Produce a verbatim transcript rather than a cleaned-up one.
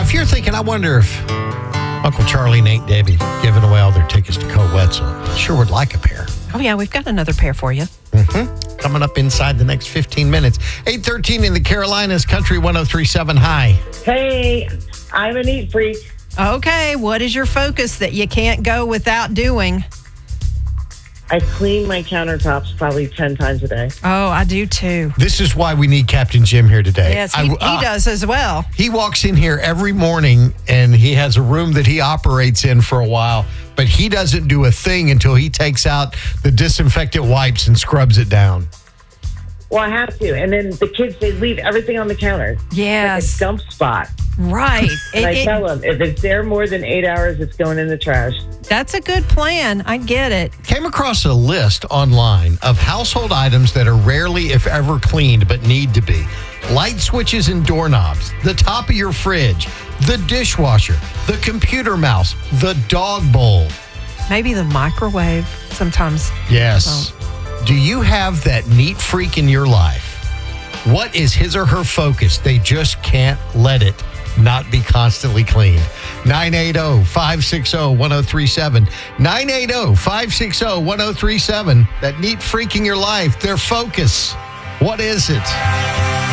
if you're thinking, I wonder if Uncle Charlie and Aunt Debbie giving away all their tickets to Co Wetzel, sure would like a pair. Oh, yeah, we've got another pair for you. Mm-hmm. Coming up inside the next fifteen minutes. eight thirteen in the Carolinas, Country one oh three point seven. Hi. Hey, I'm a neat freak. Okay, what is your focus that you can't go without doing? I clean my countertops probably ten times a day. Oh, I do too. This is why we need Captain Jim here today. Yes, he, I- uh, he does as well. He walks in here every morning and he has a room that he operates in for a while, but he doesn't do a thing until he takes out the disinfectant wipes and scrubs it down. Well, I have to. And then the kids, they leave everything on the counter. Yes. It's like a dump spot. Right. And It- I it- tell them, if it's there more than eight hours, it's going in the trash. that's a good plan. I get it. Came across a list online of household items that are rarely, if ever, cleaned but need to be. Light switches and doorknobs, the top of your fridge, the dishwasher, the computer mouse, the dog bowl. Maybe the microwave sometimes. Yes. Do you have that neat freak in your life? What is his or her focus? They just can't let it not be constantly cleaned. nine eight zero, five six zero, one zero three seven. nine eight zero, five six zero, one zero three seven. That neat freak in your life, their focus. What is it?